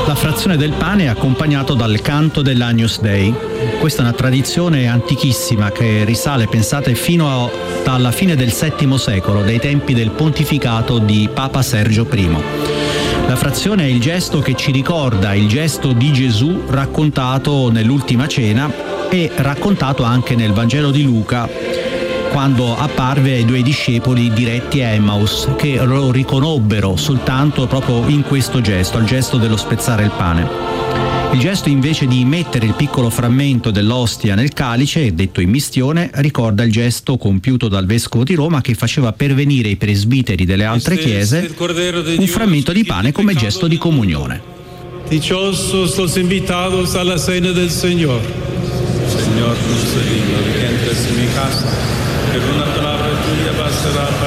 La frazione del pane è accompagnato dal canto dell'Agnus Dei. Questa è una tradizione antichissima che risale, pensate, fino alla fine del VII secolo, dai tempi del pontificato di Papa Sergio I. La frazione è il gesto che ci ricorda il gesto di Gesù raccontato nell'ultima cena e raccontato anche nel Vangelo di Luca, quando apparve ai due discepoli diretti a Emmaus, che lo riconobbero soltanto proprio in questo gesto, al gesto dello spezzare il pane. Il gesto, invece di mettere il piccolo frammento dell'ostia nel calice, detto in mistione, ricorda il gesto compiuto dal vescovo di Roma che faceva pervenire ai presbiteri delle altre chiese un frammento di pane come gesto di comunione. Dichosos los invitados a la cena del Señor. Señor, no soy digno de que entres en mi casa, pero una palabra tuya bastará